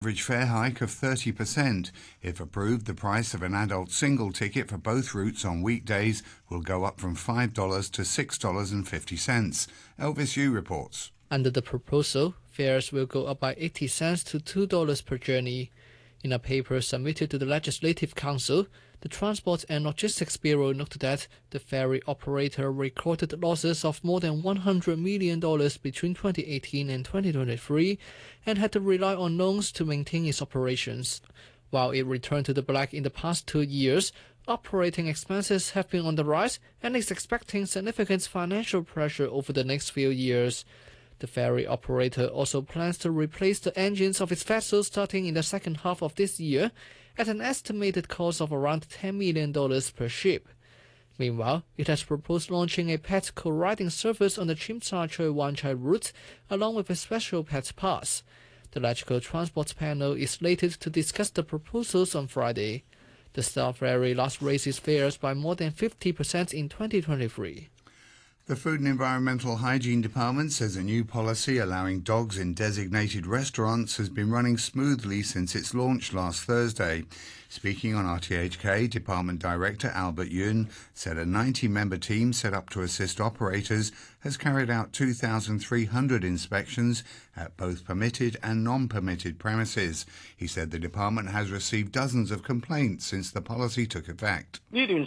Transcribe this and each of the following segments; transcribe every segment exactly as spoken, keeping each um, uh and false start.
Average fare hike of thirty percent. If approved, the price of an adult single ticket for both routes on weekdays will go up from five dollars to six dollars and fifty cents. Elvis Yu reports. Under the proposal, fares will go up by eighty cents to two dollars per journey. In a paper submitted to the Legislative Council, the Transport and Logistics Bureau noted that the ferry operator recorded losses of more than one hundred million dollars between twenty eighteen and twenty twenty-three and had to rely on loans to maintain its operations. While it returned to the black in the past two years, operating expenses have been on the rise and is expecting significant financial pressure over the next few years. The ferry operator also plans to replace the engines of its vessels starting in the second half of this year at an estimated cost of around ten million dollars per ship. Meanwhile, it has proposed launching a pet co-riding service on the Tsim Sha Tsui Wan Chai route along with a special pet pass. The Electrical Transport Panel is slated to discuss the proposals on Friday. The Star Ferry last raised its fares by more than fifty percent in twenty twenty-three. The Food and Environmental Hygiene Department says a new policy allowing dogs in designated restaurants has been running smoothly since its launch last Thursday. Speaking on R T H K, Department Director Albert Yun said a ninety-member team set up to assist operators has carried out two thousand three hundred inspections at both permitted and non-permitted premises. He said the department has received dozens of complaints since the policy took effect.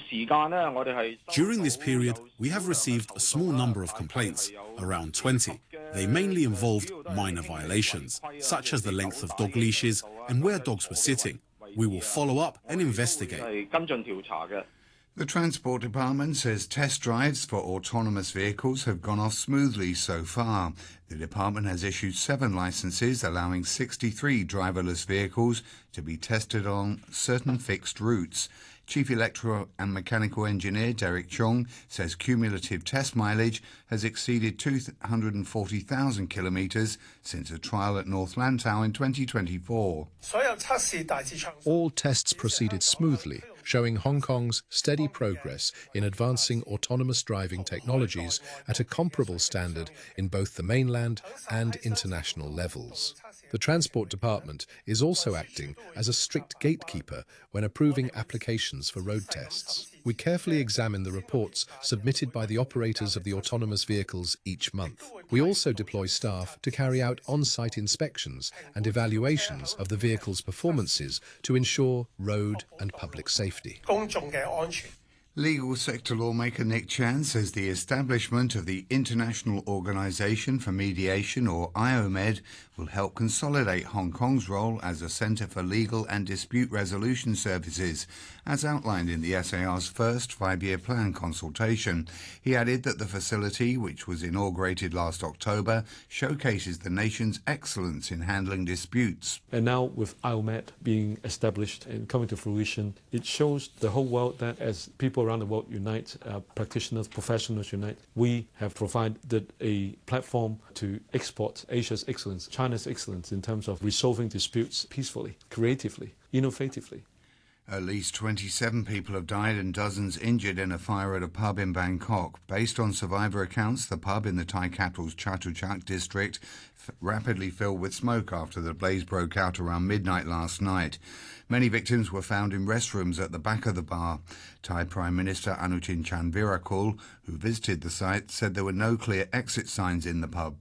During this period, we have received a small number of complaints, around twenty. They mainly involved minor violations, such as the length of dog leashes and where dogs were sitting. We will follow up and investigate. The Transport Department says test drives for autonomous vehicles have gone off smoothly so far. The department has issued seven licenses allowing sixty-three driverless vehicles to be tested on certain fixed routes. Chief Electrical and Mechanical Engineer Derek Chung says cumulative test mileage has exceeded two hundred forty thousand kilometres since a trial at North Lantau in twenty twenty-four. All tests proceeded smoothly, showing Hong Kong's steady progress in advancing autonomous driving technologies at a comparable standard in both the mainland and international levels. The Transport Department is also acting as a strict gatekeeper when approving applications for road tests. We carefully examine the reports submitted by the operators of the autonomous vehicles each month. We also deploy staff to carry out on-site inspections and evaluations of the vehicle's performances to ensure road and public safety. Legal sector lawmaker Nick Chan says the establishment of the International Organisation for Mediation, or I O M E D, will help consolidate Hong Kong's role as a centre for legal and dispute resolution services, as outlined in the S A R's first five-year plan consultation. He added that the facility, which was inaugurated last October, showcases the nation's excellence in handling disputes. And now with I O M E D being established and coming to fruition, it shows the whole world that as people around the world unite, uh, practitioners, professionals unite, we have provided a platform to export Asia's excellence, China's excellence in terms of resolving disputes peacefully, creatively, innovatively. At least twenty-seven people have died and dozens injured in a fire at a pub in Bangkok. Based on survivor accounts, the pub in the Thai capital's Chatuchak district f- rapidly filled with smoke after the blaze broke out around midnight last night. Many victims were found in restrooms at the back of the bar. Thai Prime Minister Anutin Chanvirakul, who visited the site, said there were no clear exit signs in the pub.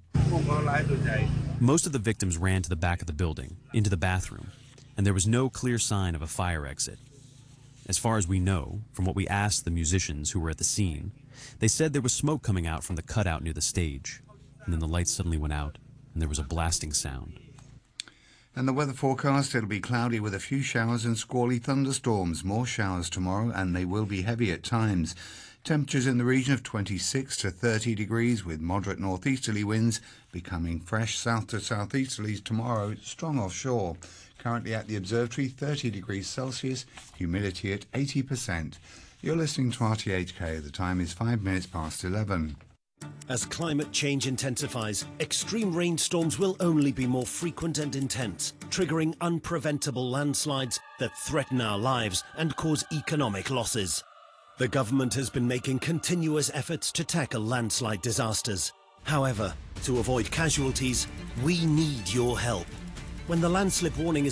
Most of the victims ran to the back of the building, into the bathroom, and there was no clear sign of a fire exit. As far as we know, from what we asked the musicians who were at the scene, they said there was smoke coming out from the cutout near the stage, and then the lights suddenly went out, and there was a blasting sound. And the weather forecast, it'll be cloudy with a few showers and squally thunderstorms. More showers tomorrow, and they will be heavy at times. Temperatures in the region of twenty-six to thirty degrees, with moderate northeasterly winds becoming fresh south to southeasterlies tomorrow, strong offshore. Currently at the observatory, thirty degrees Celsius, humidity at eighty percent. You're listening to R T H K. The time is five minutes past eleven. As climate change intensifies, extreme rainstorms will only be more frequent and intense, triggering unpreventable landslides that threaten our lives and cause economic losses. The government has been making continuous efforts to tackle landslide disasters. However, to avoid casualties, we need your help. When the landslip warning is